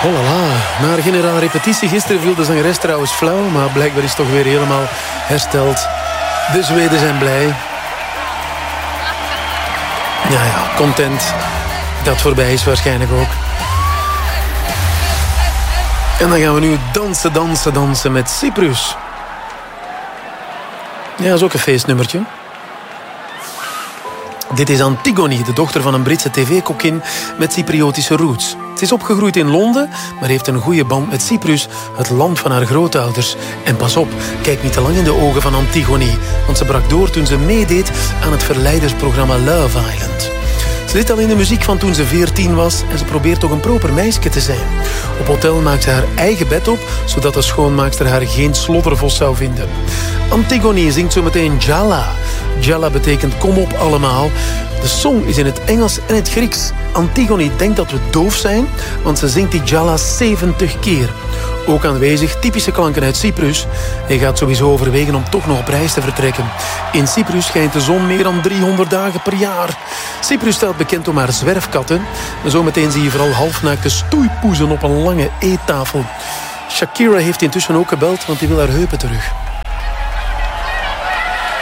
Oh la la. Na haar generale repetitie gisteren viel de zangeres trouwens flauw, maar blijkbaar is toch weer helemaal hersteld. De Zweden zijn blij. Ja, content. Dat voorbij is waarschijnlijk ook. En dan gaan we nu dansen met Cyprus. Ja, dat is ook een feestnummertje. Dit is Antigone, de dochter van een Britse tv-kokkin met Cypriotische roots. Ze is opgegroeid in Londen, maar heeft een goede band met Cyprus, het land van haar grootouders. En pas op, kijk niet te lang in de ogen van Antigone, want ze brak door toen ze meedeed aan het verleidersprogramma Love Island. Ze deed al in de muziek van toen ze 14 was en ze probeert toch een proper meisje te zijn. Op hotel maakt ze haar eigen bed op, zodat de schoonmaakster haar geen sloddervos zou vinden. Antigone zingt zo meteen Jalla. Jalla betekent kom op allemaal. De song is in het Engels en het Grieks. Antigone denkt dat we doof zijn, want ze zingt die Jalla 70 keer. Ook aanwezig typische klanken uit Cyprus. Hij gaat sowieso overwegen om toch nog op reis te vertrekken. In Cyprus schijnt de zon meer dan 300 dagen per jaar. Cyprus staat bekend om haar zwerfkatten. En zometeen zie je vooral halfnaakte stoeipoezen op een lange eettafel. Shakira heeft intussen ook gebeld, want die wil haar heupen terug.